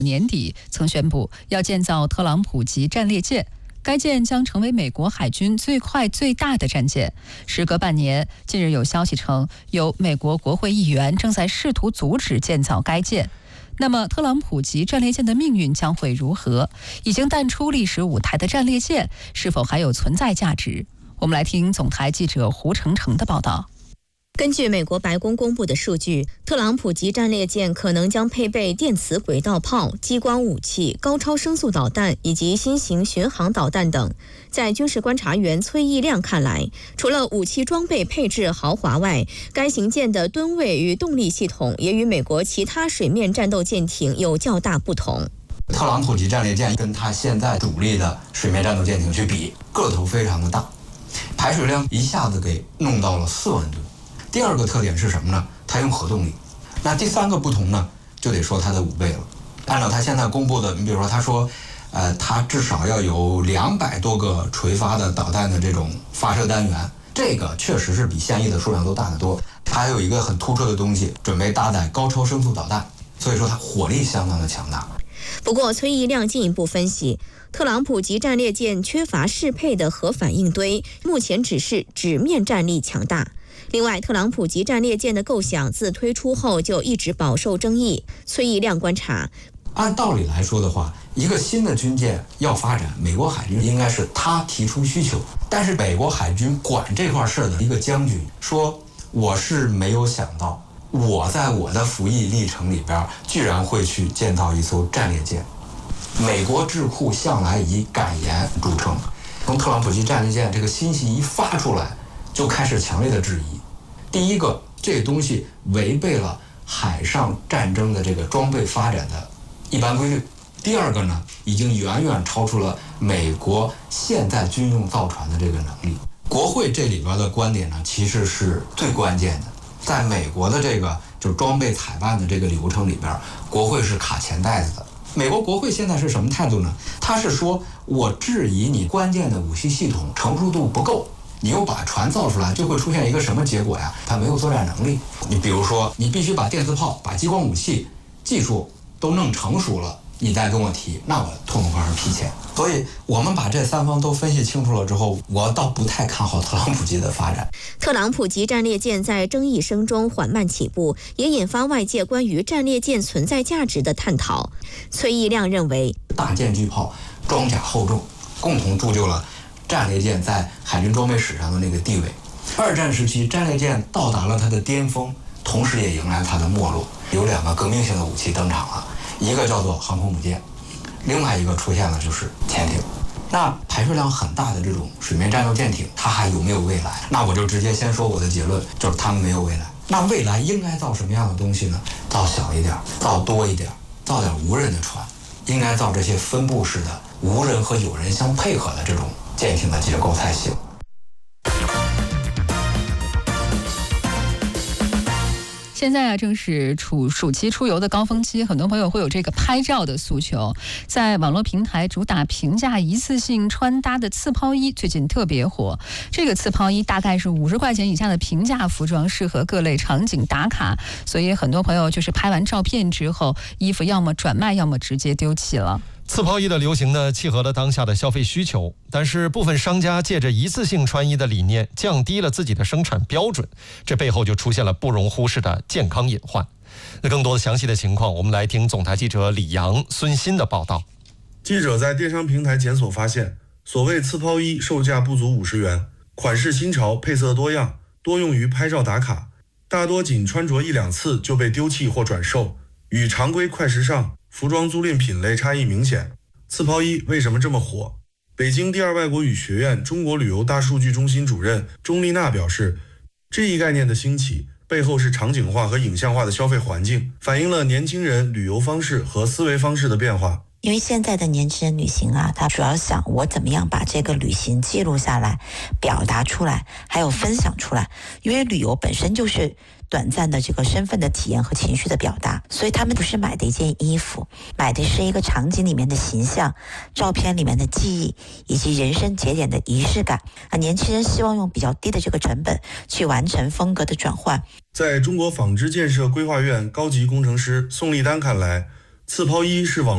年底曾宣布要建造特朗普级战列舰，该舰将成为美国海军最快最大的战舰。时隔半年，近日有消息称，有美国国会议员正在试图阻止建造该舰。那么，特朗普级战列舰的命运将会如何？已经淡出历史舞台的战列舰是否还有存在价值？我们来听总台记者胡成成的报道。 根据美国白宫公布的数据，特朗普级战列舰可能将配备电磁轨道炮、激光武器、高超声速导弹以及新型巡航导弹等。在军事观察员崔义亮看来，除了武器装备配置豪华外，该型舰的吨位与动力系统也与美国其他水面战斗舰艇有较大不同。 特朗普级战列舰跟它现在主力的水面战斗舰艇去比，个头非常的大，排水量一下子给弄到了4万吨。第二个特点是什么呢？它用核动力。那第三个不同呢，就得说它的5倍了。按照它现在公布的，你比如说他说，它至少要有200多个垂发的导弹的这种发射单元，这个确实是比现役的数量都大得多。它还有一个很突出的东西，准备搭载高超声速导弹，所以说它火力相当的强大。 不过，崔义亮进一步分析，特朗普级战列舰缺乏适配的核反应堆，目前只是纸面战力强大。另外，特朗普级战列舰的构想自推出后就一直饱受争议。崔义亮观察， 按道理来说的话，一个新的军舰要发展，美国海军应该是他提出需求，但是美国海军管这块事的一个将军说，我是没有想到，我在我的服役历程里边居然会去建造一艘战列舰。美国智库向来以敢言著称，从特朗普级战列舰这个信息一发出来，就开始强烈的质疑。第一个，这个东西违背了海上战争的这个装备发展的一般规律。第二个呢，已经远远超出了美国现在军用造船的这个能力。国会这里边的观点呢，其实是最关键的。在美国的这个就是装备采办的这个流程里边，国会是卡钱袋子的。美国国会现在是什么态度呢？他是说，我质疑你关键的武器系统成熟度不够，你又把船造出来，就会出现一个什么结果呀？它没有作战能力。你比如说，你必须把电磁炮、把激光武器技术都弄成熟了，你再跟我提，那我痛痛快快批钱。所以我们把这3方都分析清楚了之后，我倒不太看好特朗普级的发展。 特朗普级战列舰在争议声中缓慢起步，也引发外界关于战列舰存在价值的探讨。崔义亮认为， 大舰巨炮、装甲厚重，共同铸就了战列舰在海军装备史上的那个地位。2战时期，战列舰到达了它的巅峰，同时也迎来它的没落。有2个革命性的武器登场了，一个叫做航空母舰，另外一个出现了就是潜艇。那排水量很大的这种水面战斗舰艇，它还有没有未来？那我就直接先说我的结论，就是它们没有未来。那未来应该造什么样的东西呢？造小一点，造多一点，造点无人的船，应该造这些分布式的无人和有人相配合的这种舰艇的结构才行。 现在正是暑期出游的高峰期，很多朋友会有这个拍照的诉求。在网络平台主打平价一次性穿搭的刺抛衣最近特别火。这个刺抛衣大概是50块钱以下的平价服装，适合各类场景打卡，所以很多朋友就是拍完照片之后，衣服要么转卖，要么直接丢弃了。 刺抛衣的流行呢，契合了当下的消费需求，但是部分商家借着一次性穿衣的理念，降低了自己的生产标准，这背后就出现了不容忽视的健康隐患。那更多的详细的情况，我们来听总台记者李阳、孙鑫的报道。 记者在电商平台检索发现，所谓刺抛衣售价不足50元，款式新潮，配色多样，多用于拍照打卡，大多仅穿着1、2次就被丢弃或转售，与常规快时尚服装租赁品类差异明显。刺抛衣为什么这么火？北京第2外国语学院中国旅游大数据中心主任钟丽娜表示，这一概念的兴起背后是场景化和影像化的消费环境，反映了年轻人旅游方式和思维方式的变化。 因为现在的年轻人旅行啊，他主要想我怎么样把这个旅行记录下来，表达出来，还有分享出来。因为旅游本身就是短暂的这个身份的体验和情绪的表达，所以他们不是买的一件衣服，买的是一个场景里面的形象，照片里面的记忆，以及人生节点的仪式感。年轻人希望用比较低的这个成本去完成风格的转换。 在中国纺织建设规划院高级工程师宋立丹看来，刺抛衣是网